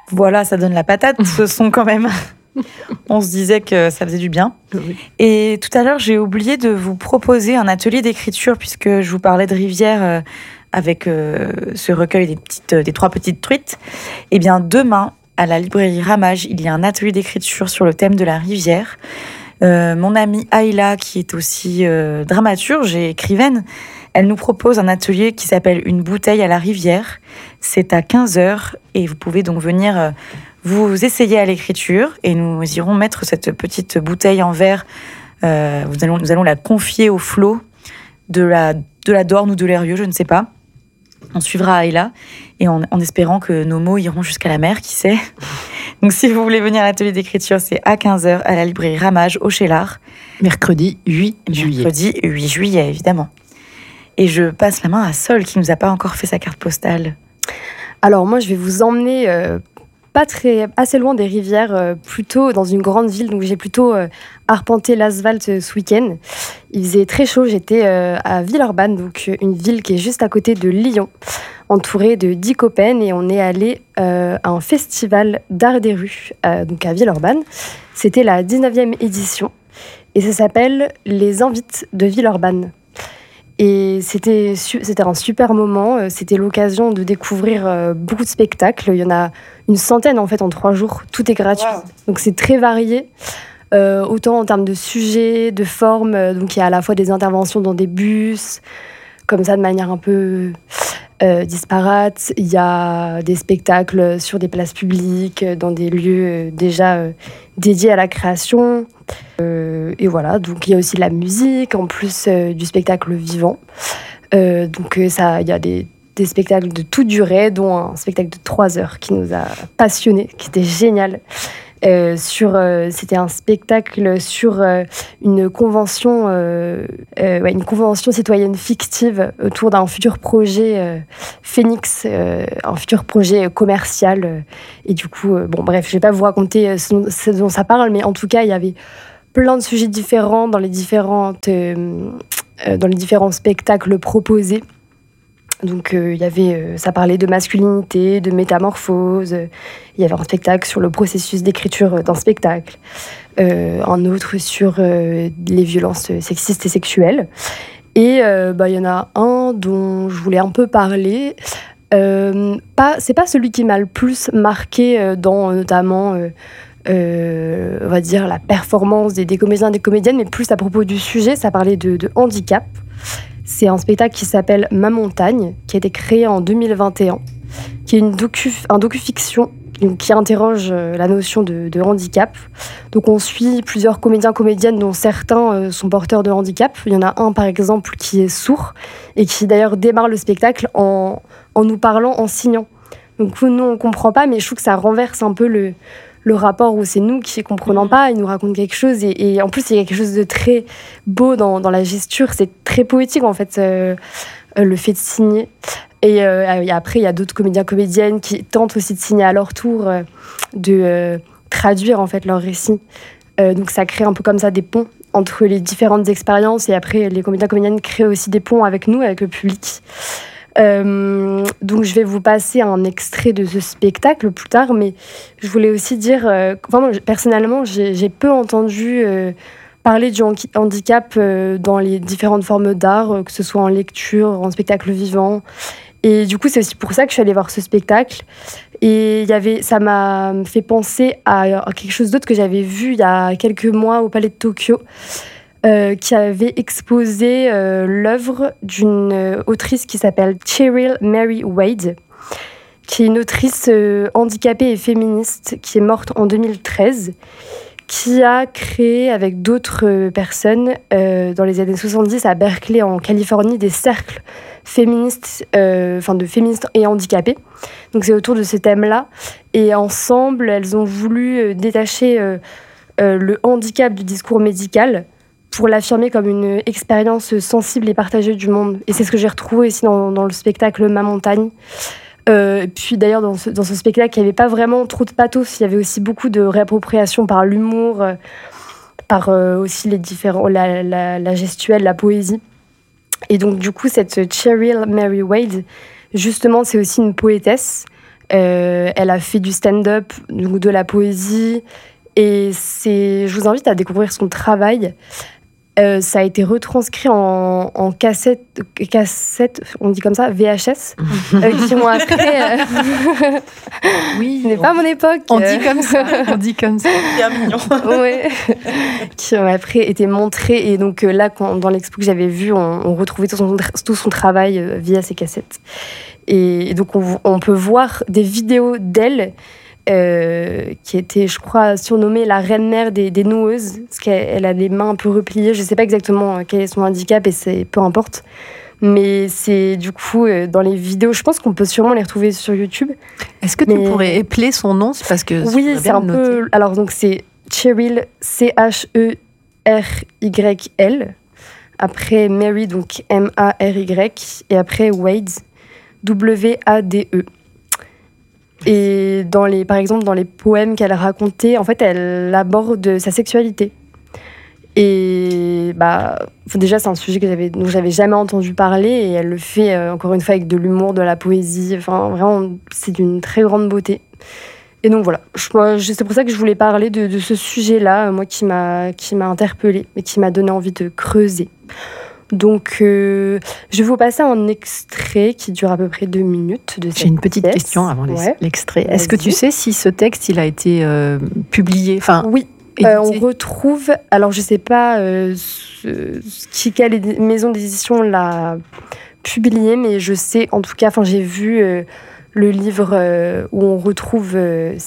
Voilà, ça donne la patate, ce son quand même. On se disait que ça faisait du bien. Oui. Et tout à l'heure, j'ai oublié de vous proposer un atelier d'écriture, puisque je vous parlais de Rivière avec ce recueil des 3 petites truites. Eh bien, demain, à la librairie Ramage, il y a un atelier d'écriture sur le thème de la rivière. Mon amie Ayla, qui est aussi dramaturge et écrivaine, elle nous propose un atelier qui s'appelle Une bouteille à la rivière. C'est à 15h et vous pouvez donc venir vous essayer à l'écriture et nous irons mettre cette petite bouteille en verre. Nous allons la confier au flot de la Dorne ou de l'Eyrieux, je ne sais pas. On suivra Ayla et en espérant que nos mots iront jusqu'à la mer, qui sait. Donc si vous voulez venir à l'atelier d'écriture, c'est à 15h à la librairie Ramage au Cheylard. Mercredi 8 juillet. Mercredi 8 juillet, évidemment. Et je passe la main à Sol, qui nous a pas encore fait sa carte postale. Alors moi, je vais vous emmener assez loin des rivières, plutôt dans une grande ville. Donc j'ai plutôt arpenté l'asphalte ce week-end. Il faisait très chaud, j'étais à Villeurbanne, donc une ville qui est juste à côté de Lyon, entourée de 10 copains, et on est allé à un festival d'art des rues, donc à Villeurbanne. C'était la 19e édition, et ça s'appelle Les Invites de Villeurbanne. Et c'était un super moment. C'était l'occasion de découvrir beaucoup de spectacles. Il y en a une centaine en fait en 3 jours. Tout est gratuit. Wow. Donc c'est très varié. Autant en termes de sujets, de formes. Donc il y a à la fois des interventions dans des bus, comme ça de manière un peu disparate. Il y a des spectacles sur des places publiques, dans des lieux déjà dédiés à la création. Et voilà, donc il y a aussi de la musique, en plus du spectacle vivant. Donc il y a des spectacles de toute durée, dont un spectacle de 3 heures qui nous a passionnés, qui était génial. C'était un spectacle sur une convention citoyenne fictive autour d'un futur projet Phoenix, un futur projet commercial. Et du coup, bref, je vais pas vous raconter ce dont ça parle, mais en tout cas, il y avait plein de sujets différents dans les différents spectacles proposés. Donc ça parlait de masculinité, de métamorphose. Il y avait un spectacle sur le processus d'écriture d'un spectacle, un autre sur les violences sexistes et sexuelles. Et il y en a un dont je voulais un peu parler. C'est pas celui qui m'a le plus marqué dans notamment on va dire la performance des comédiens et des comédiennes, mais plus à propos du sujet. Ça parlait de handicap. C'est un spectacle qui s'appelle Ma montagne, qui a été créé en 2021, qui est un docu-fiction qui interroge la notion de handicap. Donc on suit plusieurs comédiens, comédiennes, dont certains sont porteurs de handicap. Il y en a un, par exemple, qui est sourd et qui d'ailleurs démarre le spectacle en nous parlant, en signant. Donc nous, on ne comprend pas, mais je trouve que ça renverse un peu le rapport où c'est nous qui ne comprenons pas, il nous raconte quelque chose, et en plus il y a quelque chose de très beau dans la gesture, c'est très poétique en fait, le fait de signer. Et après il y a d'autres comédiens, comédiennes qui tentent aussi de signer à leur tour, de traduire en fait leur récit. Donc ça crée un peu comme ça des ponts entre les différentes expériences, et après les comédiens, comédiennes créent aussi des ponts avec nous, avec le public. Donc je vais vous passer un extrait de ce spectacle plus tard, mais je voulais aussi dire, moi, personnellement j'ai peu entendu parler du handicap dans les différentes formes d'art, que ce soit en lecture, en spectacle vivant, et du coup c'est aussi pour ça que je suis allée voir ce spectacle. Et ça m'a fait penser à quelque chose d'autre que j'avais vu il y a quelques mois au Palais de Tokyo, qui avait exposé l'œuvre d'une autrice qui s'appelle Cheryl Mary Wade, qui est une autrice handicapée et féministe qui est morte en 2013, qui a créé avec d'autres personnes dans les années 70 à Berkeley en Californie des cercles féministes, de féministes et handicapés. Donc c'est autour de ce thème-là, et ensemble elles ont voulu détacher le handicap du discours médical pour l'affirmer comme une expérience sensible et partagée du monde. Et c'est ce que j'ai retrouvé aussi dans le spectacle Ma montagne. Et puis d'ailleurs, dans ce spectacle, il n'y avait pas vraiment trop de pathos. Il y avait aussi beaucoup de réappropriation par l'humour, par aussi la gestuelle, la poésie. Et donc du coup, cette Cheryl Mary Wade, justement, c'est aussi une poétesse. Elle a fait du stand-up, de la poésie. Et je vous invite à découvrir son travail. Ça a été retranscrit en cassette, on dit comme ça, VHS, qui ont après... Oui, ce n'est pas mon époque. On dit comme ça. C'est bien mignon. Ouais. Qui ont après été montrés. Et donc là, dans l'expo que j'avais vu, on retrouvait tout son travail via ces cassettes. Et donc on peut voir des vidéos d'elle qui était, je crois, surnommée la reine-mère des noueuses, parce qu'elle a les mains un peu repliées. Je ne sais pas exactement quel est son handicap, et peu importe. Mais c'est du coup, dans les vidéos, je pense qu'on peut sûrement les retrouver sur YouTube. Est-ce que tu pourrais épeler son nom? Parce que oui, c'est un peu... Alors, donc, c'est Cheryl, Cheryl. Après, Mary, donc M-A-R-Y. Et après, Wade, W-A-D-E. Et par exemple, dans les poèmes qu'elle a racontés, en fait, elle aborde sa sexualité. Et déjà, c'est un sujet dont j'avais jamais entendu parler, et elle le fait encore une fois avec de l'humour, de la poésie. Enfin, vraiment, c'est d'une très grande beauté. Et donc voilà, c'est pour ça que je voulais parler de ce sujet-là, moi qui m'a interpellée et qui m'a donné envie de creuser. Donc, je vais vous passer un extrait qui dure à peu près 2 minutes de cette pièce. J'ai une petite question avant l'extrait. Vas-y. Est-ce que tu sais si ce texte, il a été publié? Oui, on retrouve... Alors, je ne sais pas quelle maison d'édition l'a publié, mais je sais, en tout cas, j'ai vu le livre où on retrouve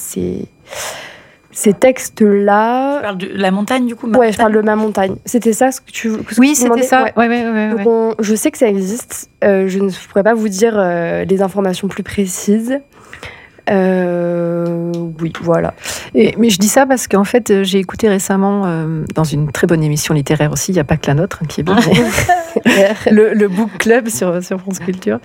ces textes-là. Tu parles de la montagne, du coup? Ouais, je parle de Ma montagne. C'était ça ce que tu Oui, c'était ça. Ouais. Donc je sais que ça existe. Je ne pourrais pas vous dire les informations plus précises. Oui, voilà. Mais je dis ça parce qu'en fait, j'ai écouté récemment, dans une très bonne émission littéraire aussi, il n'y a pas que la nôtre qui est bien, le Book Club sur France Culture.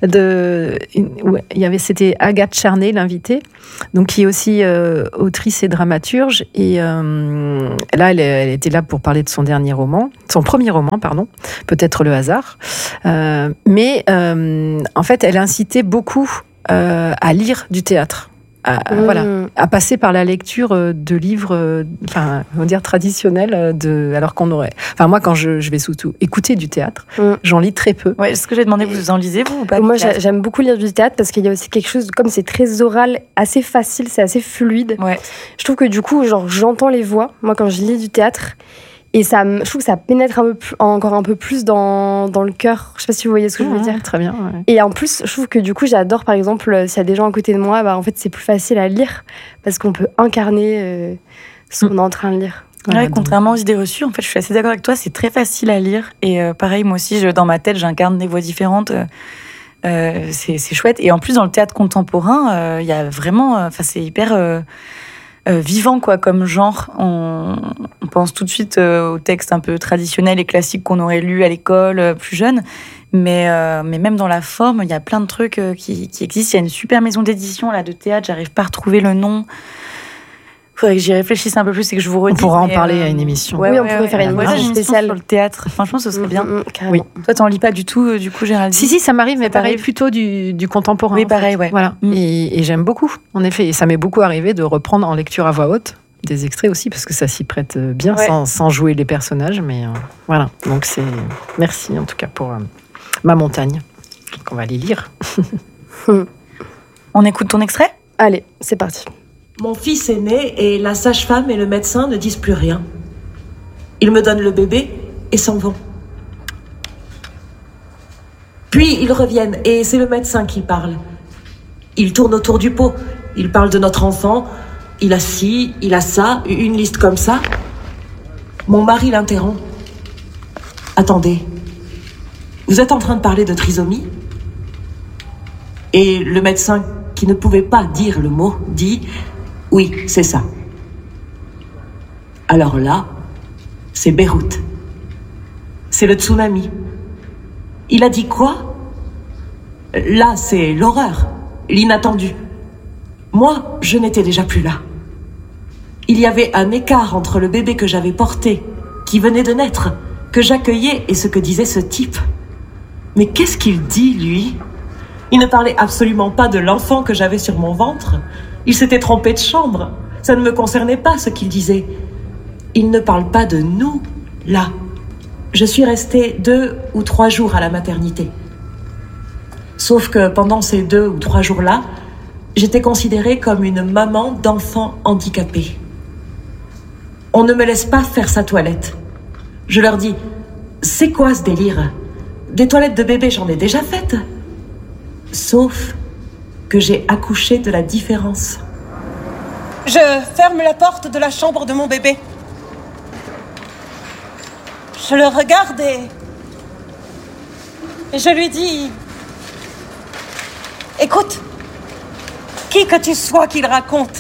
C'était Agathe Charnay, l'invitée, donc, qui est aussi autrice et dramaturge. Et là, elle était là pour parler de son premier roman, peut-être le hasard. Mais en fait, elle incitait beaucoup à lire du théâtre, à passer par la lecture de livres, on va dire traditionnels, alors qu'on aurait... moi, quand je vais surtout écouter du théâtre, j'en lis très peu. Ouais, ce que j'ai demandé, vous en lisez, vous, ou pas? Moi, j'aime beaucoup lire du théâtre parce qu'il y a aussi quelque chose, comme c'est très oral, assez facile, c'est assez fluide. Ouais. Je trouve que du coup, j'entends les voix, moi, quand je lis du théâtre. Et je trouve que ça pénètre encore un peu plus dans le cœur. Je sais pas si vous voyez ce que je veux dire. Très bien. Ouais. Et en plus, je trouve que du coup, j'adore, par exemple, s'il y a des gens à côté de moi, en fait, c'est plus facile à lire parce qu'on peut incarner ce qu'on est en train de lire. Ouais, contrairement aux idées reçues, en fait, je suis assez d'accord avec toi, c'est très facile à lire. Et pareil, moi aussi, dans ma tête, j'incarne des voix différentes. C'est chouette. Et en plus, dans le théâtre contemporain, il y a vraiment... c'est hyper... vivant, quoi, comme genre. On pense tout de suite aux textes un peu traditionnels et classiques qu'on aurait lus à l'école plus jeune, mais même dans la forme, il y a plein de trucs qui existent. Il y a une super maison d'édition là de théâtre, j'arrive pas à retrouver le nom. Faudrait que j'y réfléchisse un peu plus et que je vous redise. On pourra en parler à une émission. Oui, on pourrait faire une émission spéciale sur le théâtre. Franchement, ce serait bien. Oui. Toi, t'en lis pas du tout, du coup, Géraldine? Si, ça m'arrive, mais pareil, plutôt du contemporain. Oui, pareil, ouais. Voilà. Et j'aime beaucoup, en effet. Et ça m'est beaucoup arrivé de reprendre en lecture à voix haute des extraits aussi, parce que ça s'y prête bien, sans jouer les personnages. Mais voilà. Donc, merci, en tout cas, pour Ma montagne, qu'on va aller lire. On écoute ton extrait? Allez, c'est parti. Mon fils est né et la sage-femme et le médecin ne disent plus rien. Ils me donnent le bébé et s'en vont. Puis ils reviennent et c'est le médecin qui parle. Il tourne autour du pot. Il parle de notre enfant. Il a ci, il a ça, une liste comme ça. Mon mari l'interrompt. Attendez, vous êtes en train de parler de trisomie? Et le médecin, qui ne pouvait pas dire le mot, dit... Oui, c'est ça. Alors là, c'est Beyrouth. C'est le tsunami. Il a dit quoi? Là, c'est l'horreur, l'inattendu. Moi, je n'étais déjà plus là. Il y avait un écart entre le bébé que j'avais porté, qui venait de naître, que j'accueillais, et ce que disait ce type. Mais qu'est-ce qu'il dit, lui? Il ne parlait absolument pas de l'enfant que j'avais sur mon ventre. Il s'était trompé de chambre. Ça ne me concernait pas ce qu'il disait. Il ne parle pas de nous, là. Je suis restée 2 ou 3 jours à la maternité. Sauf que pendant ces 2 ou 3 jours-là, j'étais considérée comme une maman d'enfant handicapé. On ne me laisse pas faire sa toilette. Je leur dis, c'est quoi ce délire? Des toilettes de bébé, j'en ai déjà faites. Sauf que j'ai accouché de la différence. Je ferme la porte de la chambre de mon bébé. Je le regarde et je lui dis... Écoute, qui que tu sois qu'il raconte,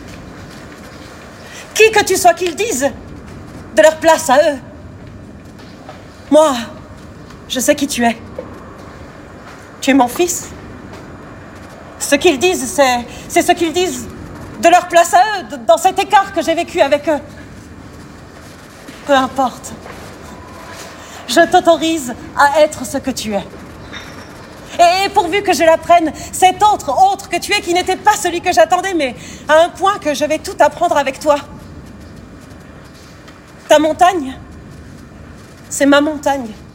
qui que tu sois qu'ils disent, de leur place à eux, moi, je sais qui tu es. Tu es mon fils. Ce qu'ils disent, c'est ce qu'ils disent de leur place à eux, dans cet écart que j'ai vécu avec eux. Peu importe. Je t'autorise à être ce que tu es. Et pourvu que je l'apprenne, cet autre que tu es, qui n'était pas celui que j'attendais, mais à un point que je vais tout apprendre avec toi. Ta montagne, c'est ma montagne.